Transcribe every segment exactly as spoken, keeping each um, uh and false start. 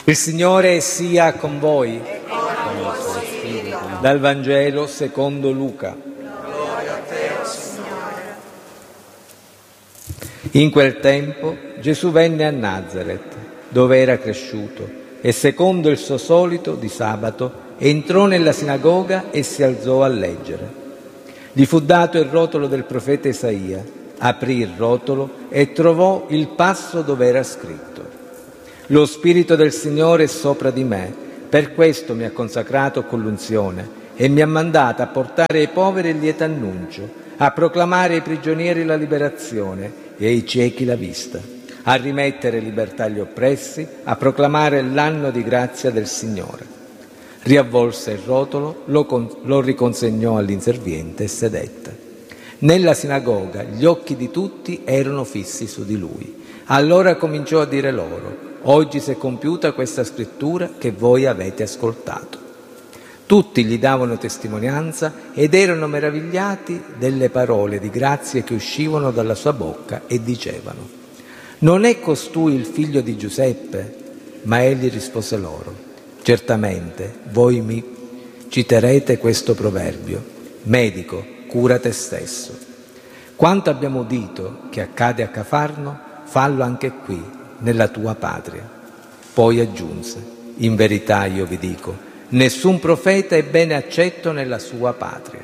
Il Signore sia con voi. E con il tuo spirito. Dal Vangelo secondo Luca. Gloria a te, o Signore. In quel tempo Gesù venne a Nazaret, dove era cresciuto, e secondo il suo solito di sabato entrò nella sinagoga e si alzò a leggere. Gli fu dato il rotolo del profeta Isaia, aprì il rotolo e trovò il passo dove era scritto: Lo Spirito del Signore è sopra di me, per questo mi ha consacrato con l'unzione e mi ha mandato a portare ai poveri il lieto annuncio, a proclamare ai prigionieri la liberazione e ai ciechi la vista, a rimettere libertà agli oppressi, a proclamare l'anno di grazia del Signore. Riavvolse il rotolo, lo, con- lo riconsegnò all'inserviente e sedette. Nella sinagoga gli occhi di tutti erano fissi su di lui. Allora cominciò a dire loro: Oggi si è compiuta questa scrittura che voi avete ascoltato. Tutti gli davano testimonianza ed erano meravigliati delle parole di grazia che uscivano dalla sua bocca e dicevano: Non è costui il figlio di Giuseppe? Ma egli rispose loro: Certamente voi mi citerete questo proverbio: Medico, cura te stesso. Quanto abbiamo udito che accade a Cafarno, fallo anche qui, nella tua patria. Poi aggiunse: In verità io vi dico, nessun profeta è bene accetto nella sua patria.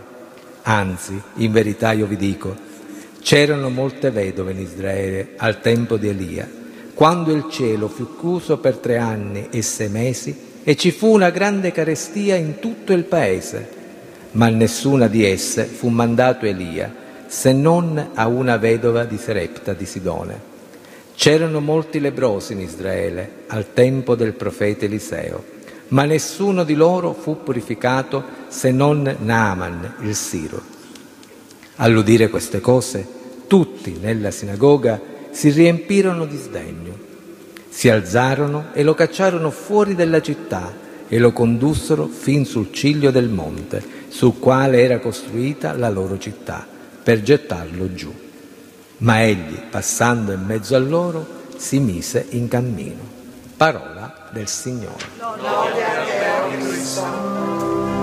Anzi, in verità io vi dico, c'erano molte vedove in Israele al tempo di Elia, quando il cielo fu chiuso per tre anni e sei mesi e ci fu una grande carestia in tutto il paese, ma a nessuna di esse fu mandato Elia, se non a una vedova di Sarepta di Sidone. C'erano molti lebbrosi in Israele al tempo del profeta Eliseo, ma nessuno di loro fu purificato se non Naaman il Siro. All'udire queste cose, tutti nella sinagoga si riempirono di sdegno. Si alzarono e lo cacciarono fuori della città e lo condussero fin sul ciglio del monte, sul quale era costruita la loro città, per gettarlo giù. Ma egli, passando in mezzo a loro, si mise in cammino. Parola del Signore. Gloria a te, o Cristo.